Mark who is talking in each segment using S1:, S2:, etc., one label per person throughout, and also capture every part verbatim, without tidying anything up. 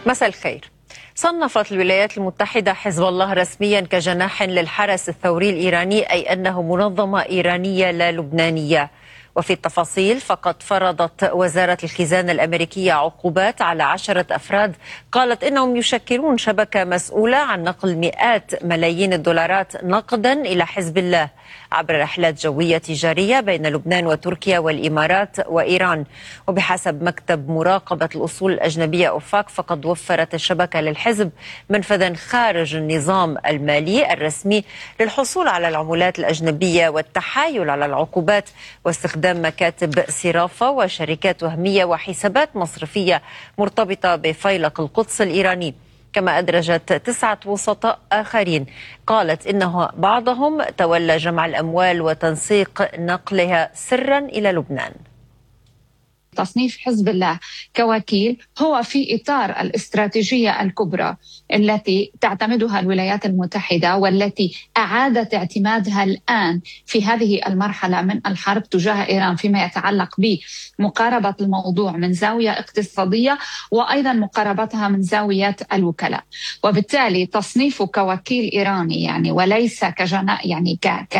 S1: مساء الخير. صنفت الولايات المتحدة حزب الله رسميا كجناح للحرس الثوري الإيراني، أي أنه منظمة إيرانية لا لبنانية. وفي التفاصيل فقد فرضت وزارة الخزانة الأمريكية عقوبات على عشرة أفراد قالت إنهم يشكلون شبكة مسؤولة عن نقل مئات ملايين الدولارات نقدا إلى حزب الله عبر رحلات جوية تجارية بين لبنان وتركيا والإمارات وإيران. وبحسب مكتب مراقبة الأصول الأجنبية أوفاك فقد وفرت الشبكة للحزب منفذا خارج النظام المالي الرسمي للحصول على العملات الأجنبية والتحايل على العقوبات واستخدام مكاتب صرافة وشركات وهمية وحسابات مصرفية مرتبطة بفيلق القدس الإيراني. كما أدرجت تسعة وسطاء آخرين قالت إنه بعضهم تولى جمع الأموال وتنسيق نقلها سرا إلى لبنان.
S2: تصنيف حزب الله كوكيل هو في إطار الاستراتيجية الكبرى التي تعتمدها الولايات المتحدة والتي أعادت اعتمادها الآن في هذه المرحلة من الحرب تجاه إيران فيما يتعلق بمقاربة الموضوع من زاوية اقتصادية وأيضا مقاربتها من زاوية الوكلاء. وبالتالي تصنيفه كوكيل إيراني يعني وليس كجناح يعني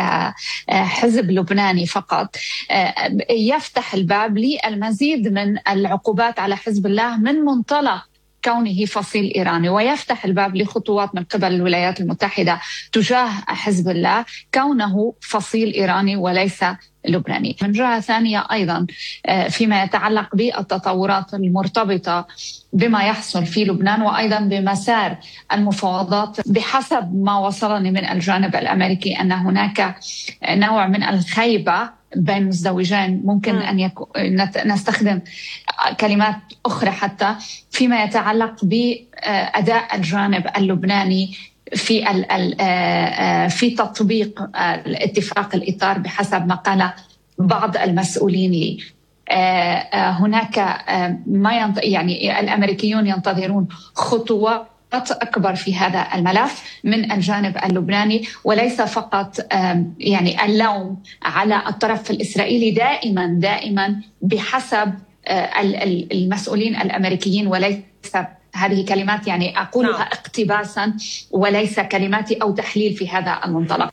S2: كحزب لبناني فقط يفتح الباب للمزيد من العقوبات على حزب الله من منطلق كونه فصيل إيراني، ويفتح الباب لخطوات من قبل الولايات المتحدة تجاه حزب الله كونه فصيل إيراني وليس لبناني. من جهة ثانية أيضا فيما يتعلق بالتطورات المرتبطة بما يحصل في لبنان وأيضا بمسار المفاوضات، بحسب ما وصلني من الجانب الأمريكي أن هناك نوع من الخيبة بين مزدوجين، ممكن أن يكون نستخدم كلمات أخرى حتى فيما يتعلق بأداء الجانب اللبناني في في تطبيق الاتفاق الإطار بحسب ما قال بعض المسؤولين لي. هناك ما يعني الأمريكيون ينتظرون خطوات أكبر في هذا الملف من الجانب اللبناني، وليس فقط يعني اللوم على الطرف الإسرائيلي دائما دائما بحسب المسؤولين الأمريكيين، وليس هذه كلمات يعني أقولها اقتباسا وليس كلماتي أو تحليل في هذا المنطلق.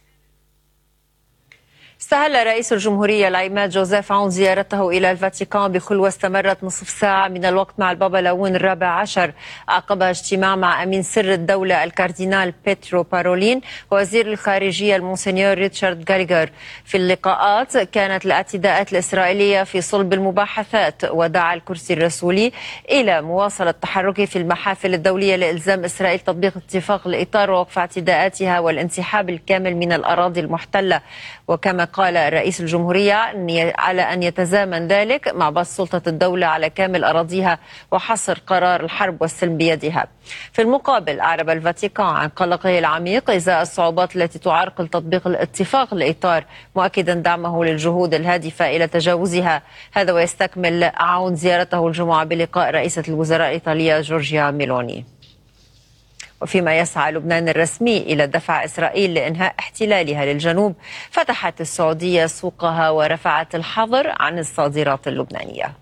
S1: استهل رئيس الجمهورية العماد جوزيف عون زيارته إلى الفاتيكان بخلوة استمرت نصف ساعة من الوقت مع البابا لاون الرابع عشر، عقبها اجتماع مع أمين سر الدولة الكاردينال بيترو بارولين ووزير الخارجية المونسنيور ريتشارد غاليغر. في اللقاءات كانت الاعتداءات الإسرائيلية في صلب المباحثات، ودعا الكرسي الرسولي إلى مواصلة تحركه في المحافل الدولية لإلزام إسرائيل تطبيق اتفاق الإطار ووقف اعتداءاتها والانسحاب الكامل من الأراضي المحتلة. وكما قال رئيس الجمهورية على أن يتزامن ذلك مع بسط سلطة الدولة على كامل أراضيها وحصر قرار الحرب والسلم بيدها. في المقابل أعرب الفاتيكان عن قلقه العميق إزاء الصعوبات التي تعرقل تطبيق الاتفاق الإطار، مؤكدا دعمه للجهود الهادفة إلى تجاوزها. هذا ويستكمل عون زيارته الجمعة بلقاء رئيسة الوزراء الإيطالية جورجيا ميلوني. وفيما يسعى لبنان الرسمي إلى دفع إسرائيل لإنهاء احتلالها للجنوب، فتحت السعودية سوقها ورفعت الحظر عن الصادرات اللبنانية.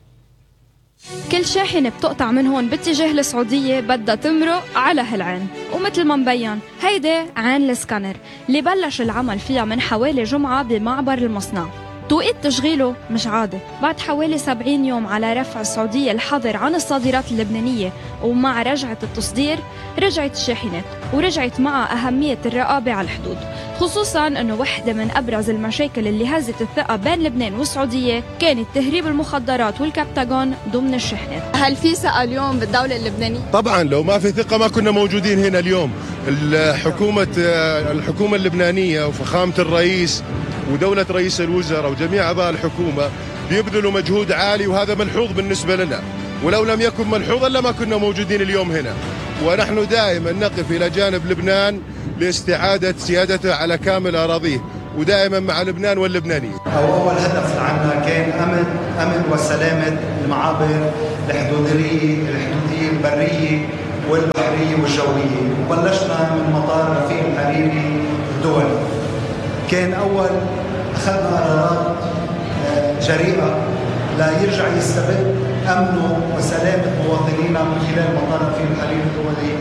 S3: كل شاحنة بتقطع من هون باتجاه السعودية بدها تمرق على هالعين، ومثل ما مبين هيدي عين السكانر اللي بلش العمل فيها من حوالي جمعة بمعبر المصنع. توقيت تشغيله مش عادي بعد حوالي سبعين يوم على رفع السعودية الحظر عن الصادرات اللبنانية، ومع رجعة التصدير رجعت الشاحنات ورجعت معها أهمية الرقابة على الحدود، خصوصا أنه واحدة من أبرز المشاكل اللي هزت الثقة بين لبنان والسعودية كانت تهريب المخدرات والكبتاغون ضمن الشحنات.
S4: هل في ثقة اليوم بالدولة اللبنانية؟
S5: طبعا لو ما في ثقة ما كنا موجودين هنا اليوم. الحكومة الحكومة اللبنانية وفخامة الرئيس ودولة رئيس الوزراء وجميع أعضاء الحكومة بيبذلوا مجهود عالي، وهذا ملحوظ بالنسبة لنا، ولو لم يكن ملحوظا لما كنا موجودين اليوم هنا. ونحن دائما نقف إلى جانب لبنان لاستعادة سيادته على كامل أراضيه، ودائما مع لبنان واللبنانيين.
S6: أول هدف عنا كان أمن أمن وسلامة المعابر الحدودية الحدودية البرية والبحرية والجوية، وبلشنا من مطار رفيق الحريري الدولي. كان أول أخذنا قرارات جريئة لا يرجع يستبد أمنه وسلامة مواطنيه فينا من خلال مطار رفيق الحليب الدولي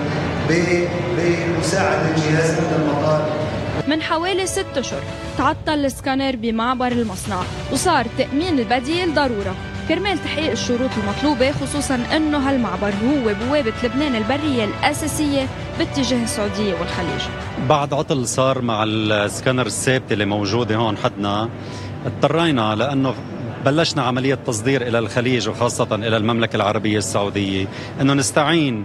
S6: بمساعدة جهاز المطار.
S3: من حوالي ست أشهر تعطل السكانر بمعبر المصنع وصار تأمين البديل ضرورة كرمال تحقيق الشروط المطلوبة، خصوصا أنه هالمعبر هو بوابة لبنان البرية الأساسية باتجاه السعودية والخليج.
S7: بعد عطل صار مع السكانر الثابتة اللي موجودة هون حدنا، اضطرينا لأنه بلشنا عملية تصدير إلى الخليج وخاصة إلى المملكة العربية السعودية أنه نستعين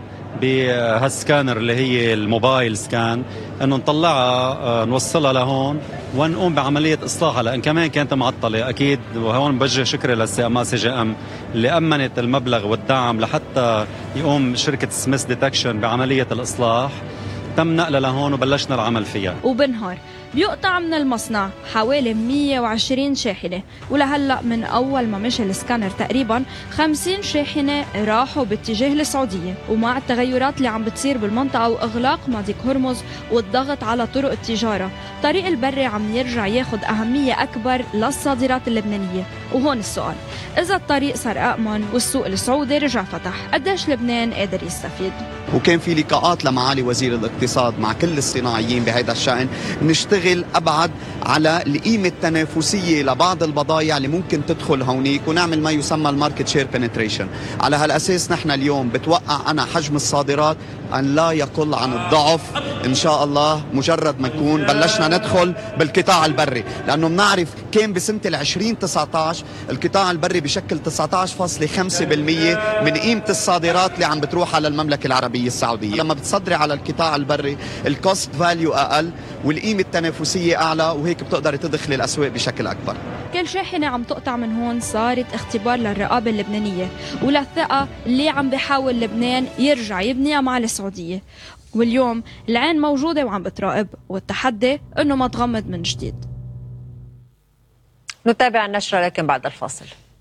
S7: بهالسكانر اللي هي الموبايل سكان، انه نطلعها نوصلها لهون ونقوم بعمليه اصلاحها، لان كمان كانت معطله اكيد. وهون بوجه شكري للسي ام سي جي ام اللي امنت المبلغ والدعم لحتى يقوم شركه سميث ديتكشن بعمليه الاصلاح. تم نقلها لهون وبلشنا العمل فيها.
S3: وبنهار بيقطع من المصنع حوالي مية وعشرين شاحنة، ولهلأ من أول ما مشى السكانر تقريبا خمسين شاحنة راحوا باتجاه السعودية. ومع التغيرات اللي عم بتصير بالمنطقة وإغلاق مضيق هرمز والضغط على طرق التجارة، طريق البري عم يرجع ياخد أهمية أكبر للصادرات اللبنانية. وهون السؤال، إذا الطريق صار أأمن والسوق السعودي رجع فتح، قديش لبنان قادر يستفيد؟
S8: وكان في لقاءات لمعالي وزير الاقتصاد مع كل الصناعيين بهذا الشأن، نشتغل أبعد على القيمة التنافسية لبعض البضائع اللي ممكن تدخل هونيك ونعمل ما يسمى الماركت شير بنتريشن. على هالأساس نحن اليوم بتوقع أنا حجم الصادرات أن لا يقل عن الضعف إن شاء الله مجرد ما نكون بلشنا ندخل بالقطاع البري، لأنه بنعرف كان بسنة العشرين تسعة عشر القطاع البري بشكل تسعة عشر فاصلة خمسة بالمية من قيمة الصادرات اللي عم بتروح على المملكة العربية السعودية. لما بتصدري على القطاع البري الكوست فاليو أقل والقيمة التنافسية أعلى، وهيك بتقدري تدخلي الأسواق بشكل أكبر.
S3: كل شاحنة عم تقطع من هون صارت اختبار للرقابة اللبنانية وللثقة اللي عم بيحاول لبنان يرجع يبنيها مع السعودية. واليوم العين موجودة وعم بتراقب، والتحدي انه ما تغمض من جديد.
S1: نتابع النشرة لكن بعد الفاصل.